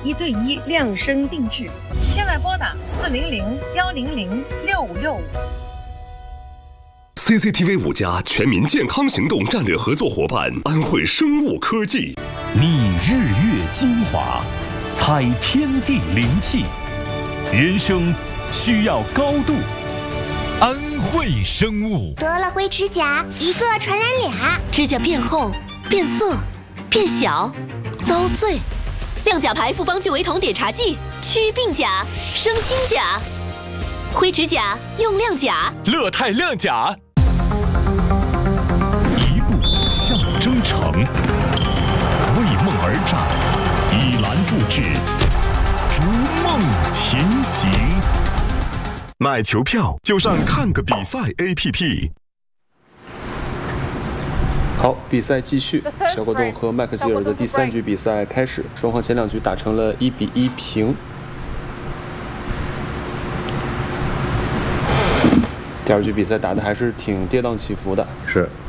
1对1量身定制。现在拨打400-100-655。 CCTV 5家全民健康行动战略合作伙伴安慧生物科技， 觅日月精华，采天地灵气，人生需要高度。安慧生物得了灰指甲，一个传染俩， 指甲变厚、变色、变小、遭碎。亮甲牌复方聚维酮碘茶剂，祛病甲、生新甲。灰指甲用亮甲， 乐泰亮甲。一步向征程，为梦而战，以蓝铸志，逐梦前行。 买球票就上看个比赛 APP。 好，比赛继续，小果冻和麦克吉尔的第3局比赛开始，双方前2局打成了1-1平。第2局比赛打的还是挺跌宕起伏的。 是，